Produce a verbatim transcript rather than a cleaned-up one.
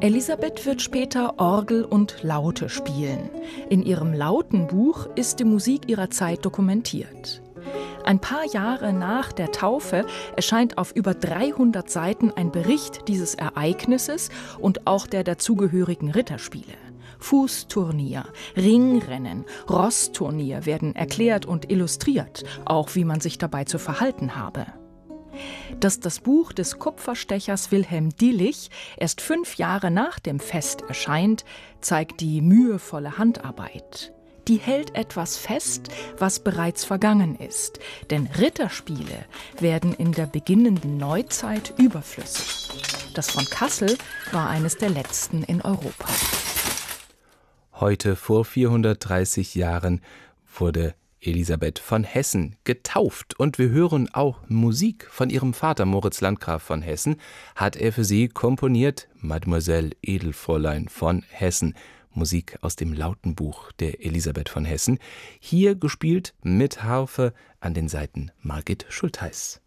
Elisabeth wird später Orgel und Laute spielen. In ihrem Lautenbuch ist die Musik ihrer Zeit dokumentiert. Ein paar Jahre nach der Taufe erscheint auf über dreihundert Seiten ein Bericht dieses Ereignisses und auch der dazugehörigen Ritterspiele. Fußturnier, Ringrennen, Rossturnier werden erklärt und illustriert, auch wie man sich dabei zu verhalten habe. Dass das Buch des Kupferstechers Wilhelm Dillich erst fünf Jahre nach dem Fest erscheint, zeigt die mühevolle Handarbeit. Die hält etwas fest, was bereits vergangen ist. Denn Ritterspiele werden in der beginnenden Neuzeit überflüssig. Das von Kassel war eines der letzten in Europa. Heute vor vierhundertdreißig Jahren wurde Elisabeth von Hessen getauft. Und wir hören auch Musik von ihrem Vater Moritz Landgraf von Hessen. Hat er für sie komponiert, Mademoiselle Edelfräulein von Hessen. Musik aus dem Lautenbuch der Elisabeth von Hessen. Hier gespielt mit Harfe an den Seiten Margit Schultheiß.